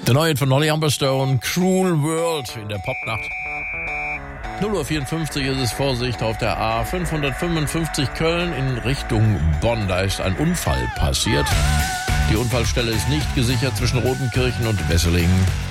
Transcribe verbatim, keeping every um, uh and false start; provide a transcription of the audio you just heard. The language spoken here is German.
Der neue von Holly Humberstone, Cruel World in der Popnacht. null Uhr vierundfünfzig ist es, Vorsicht auf der A fünfhundertfünfundfünfzig Köln in Richtung Bonn. Da ist ein Unfall passiert. Die Unfallstelle ist nicht gesichert zwischen Rodenkirchen und Wesseling.